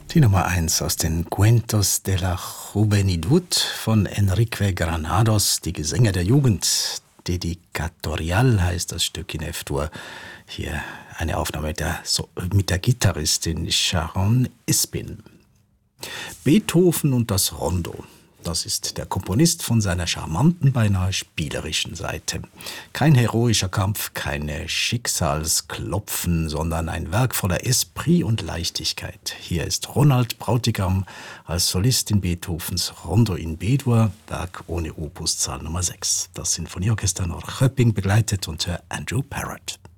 Die Nummer 1 aus den Cuentos de la Juventud von Enrique Granados, die Gesänge der Jugend. Dedicatorial heißt das Stück in F-Dur. Hier eine Aufnahme mit der Gitarristin Sharon Espin. Beethoven und das Rondo. Das ist der Komponist von seiner charmanten, beinahe spielerischen Seite. Kein heroischer Kampf, keine Schicksalsklopfen, sondern ein Werk voller Esprit und Leichtigkeit. Hier ist Ronald Brautigam als Solist in Beethovens Rondo in B-Dur, Werk ohne Opuszahl Nummer 6. Das Sinfonieorchester Norrköping begleitet unter Andrew Parrott.